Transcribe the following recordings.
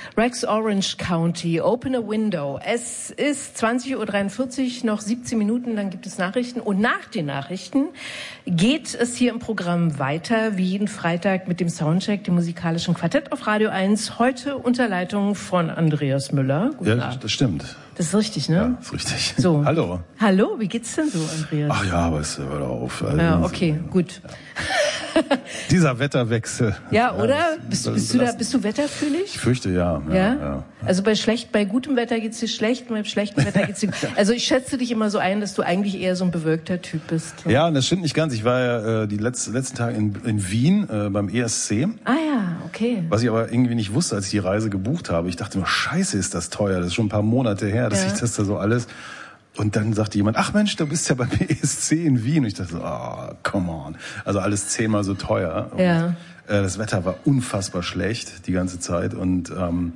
Rex Orange County, Open a Window. Es ist 20:43 Uhr, noch 17 Minuten, dann gibt es Nachrichten. Und nach den Nachrichten geht es hier im Programm weiter, wie jeden Freitag mit dem Soundcheck, dem musikalischen Quartett auf Radio 1. Heute unter Leitung von Andreas Müller. Guten Abend. Das stimmt. Das ist richtig, ne? Ja, das ist richtig. So. Hallo. Hallo, wie geht's denn so, Andreas? Ach ja, aber es hört auf. Also ja, okay, gut. Ja. Dieser Wetterwechsel. Ja, oder? Bist du wetterfühlig? Ich fürchte ja. Ja? Also bei gutem Wetter geht's dir schlecht, bei schlechtem Wetter geht's dir gut. Also ich schätze dich immer so ein, dass du eigentlich eher so ein bewölkter Typ bist. Ja, und das stimmt nicht ganz. Ich war ja die letzten Tage in Wien beim ESC. Ah ja, okay. Was ich aber irgendwie nicht wusste, als ich die Reise gebucht habe. Ich dachte immer, scheiße, ist das teuer. Das ist schon ein paar Monate her, dass ich das da so alles... Und dann sagte jemand, ach Mensch, du bist ja beim ESC in Wien. Und ich dachte so, come on. Also alles 10-mal so teuer. Und, das Wetter war unfassbar schlecht die ganze Zeit und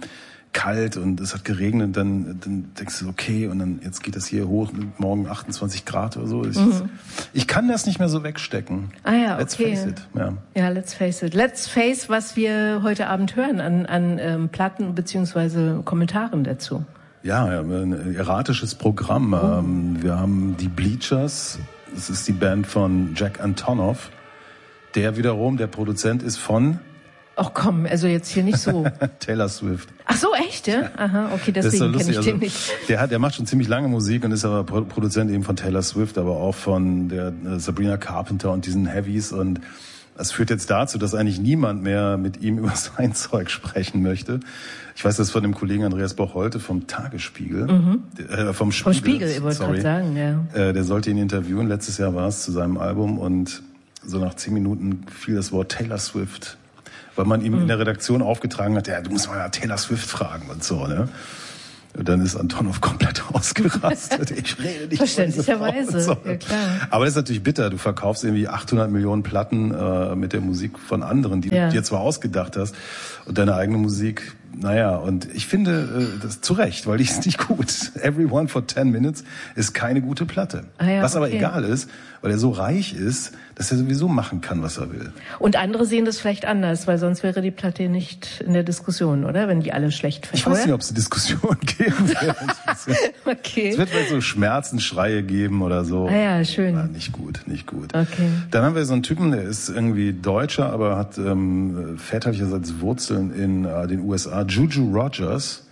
kalt und es hat geregnet. Dann denkst du, okay, und dann jetzt geht das hier hoch, morgen 28 Grad oder so. Ich kann das nicht mehr so wegstecken. Ah ja, okay. Let's face it. Ja, let's face it. Let's face, was wir heute Abend hören an Platten beziehungsweise Kommentaren dazu. Ja, ein erratisches Programm. Wir haben die Bleachers, das ist die Band von Jack Antonoff, der wiederum der Produzent ist von... Ach komm, also jetzt hier nicht so... Taylor Swift. Ach so, echt, ja? Aha, okay, deswegen kenne ich den nicht. Der macht schon ziemlich lange Musik und ist aber Produzent eben von Taylor Swift, aber auch von der Sabrina Carpenter und diesen Heavies und... Das führt jetzt dazu, dass eigentlich niemand mehr mit ihm über sein Zeug sprechen möchte. Ich weiß das von dem Kollegen Andreas Bocholte vom Tagesspiegel. Vom Spiegel, ich wollte gerade sagen, ja. Der sollte ihn interviewen, letztes Jahr war es, zu seinem Album und so nach 10 Minuten fiel das Wort Taylor Swift, weil man ihm in der Redaktion aufgetragen hat, ja, du musst mal nach Taylor Swift fragen und so, ne? Und dann ist Antonoff komplett ausgerastet. Ich rede nicht. Verständlicherweise, so. Ja klar. Aber das ist natürlich bitter. Du verkaufst irgendwie 800 Millionen Platten mit der Musik von anderen, die du dir zwar ausgedacht hast. Und deine eigene Musik, naja, und ich finde das zu Recht, weil die ist nicht gut. Everyone for 10 Minutes ist keine gute Platte. Was aber egal ist, weil er so reich ist, dass er sowieso machen kann, was er will. Und andere sehen das vielleicht anders, weil sonst wäre die Platte nicht in der Diskussion, oder? Wenn die alle schlecht finden. Ich weiß nicht, ob es eine Diskussion geben wird. Okay. Es wird vielleicht so Schmerzensschreie geben oder so. Ah ja, schön. Ja, nicht gut. Okay. Dann haben wir so einen Typen, der ist irgendwie Deutscher, aber hat väterlicherseits Wurzeln in den USA. Juju Rogers.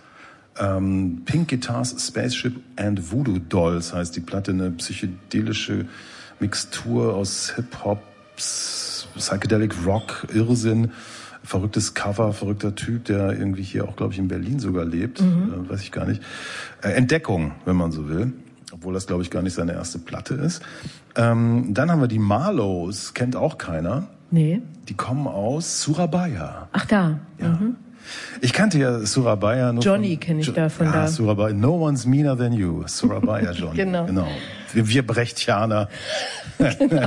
Pink Guitars, Spaceship and Voodoo Dolls heißt die Platte, eine psychedelische Mixtur aus Hip-Hop, Psychedelic Rock, Irrsinn, verrücktes Cover, verrückter Typ, der irgendwie hier auch, glaube ich, in Berlin sogar lebt, weiß ich gar nicht. Entdeckung, wenn man so will, obwohl das, glaube ich, gar nicht seine erste Platte ist. Dann haben wir die Marlows, kennt auch keiner. Nee. Die kommen aus Surabaya. Ach da. Ja. Ich kannte ja Surabaya nur Johnny kenne ich davon da. Surabaya. No one's meaner than you. Surabaya Johnny. Genau. Wir Brechtianer. Genau.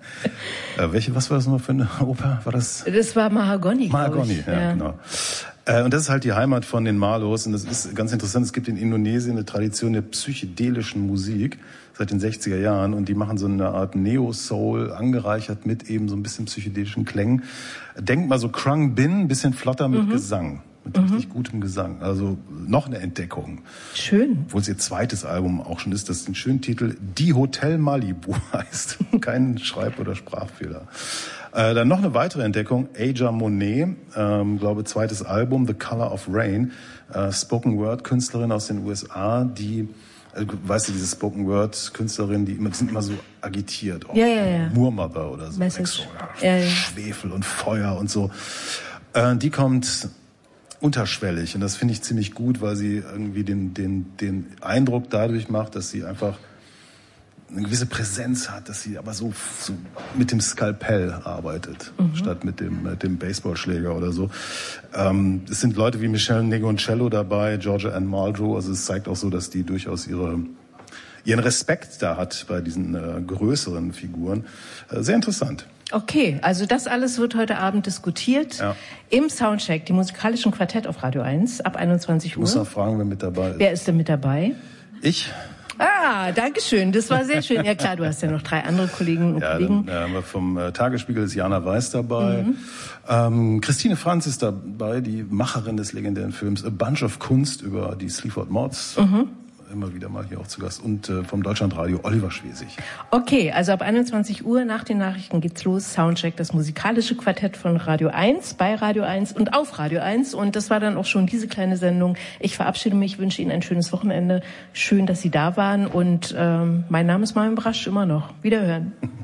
Was war das nochmal für eine Oper? War das? Das war Mahagoni. Mahagoni, ja, genau. Und das ist halt die Heimat von den Marlows. Und das ist ganz interessant. Es gibt in Indonesien eine Tradition der psychedelischen Musik seit den 60er Jahren. Und die machen so eine Art Neo-Soul, angereichert mit eben so ein bisschen psychedelischen Klängen. Denkt mal so Krung Bin, ein bisschen flotter mit Gesang. Mit richtig gutem Gesang. Also noch eine Entdeckung. Schön. Obwohl es ihr zweites Album auch schon ist, das den schönen Titel Die Hotel Malibu heißt. Kein Schreib- oder Sprachfehler. Dann noch eine weitere Entdeckung, Aja Monet, glaube zweites Album, The Color of Rain, Spoken Word Künstlerin aus den USA, die, weißt du, diese Spoken Word Künstlerin, die sind immer so agitiert. Ja. Moor Mother oder so. Message. Schwefel und Feuer und so. Die kommt unterschwellig und das finde ich ziemlich gut, weil sie irgendwie den Eindruck dadurch macht, dass sie einfach eine gewisse Präsenz hat, dass sie aber so mit dem Skalpell arbeitet, statt mit dem Baseballschläger oder so. Es sind Leute wie Michelle Negoncello dabei, Georgia Ann Muldrow, also es zeigt auch so, dass die durchaus ihren Respekt da hat bei diesen größeren Figuren. Sehr interessant. Okay, also das alles wird heute Abend diskutiert im Soundcheck, dem musikalischen Quartett auf Radio 1 ab 21 Uhr. Ich muss noch fragen, wer mit dabei ist. Wer ist denn mit dabei? Ich. Danke schön. Das war sehr schön. Ja klar, du hast ja noch 3 andere Kollegen und Kollegen. Dann haben wir vom Tagesspiegel ist Jana Weiß dabei. Christine Franz ist dabei, die Macherin des legendären Films A Bunch of Kunst über die Sleaford Mods. Immer wieder mal hier auch zu Gast. Und vom Deutschlandradio Oliver Schwesig. Okay, also ab 21 Uhr nach den Nachrichten geht's los. Soundcheck, das musikalische Quartett von Radio 1, bei Radio 1 und auf Radio 1. Und das war dann auch schon diese kleine Sendung. Ich verabschiede mich, wünsche Ihnen ein schönes Wochenende. Schön, dass Sie da waren. Und mein Name ist Marion Brasch, immer noch. Wiederhören.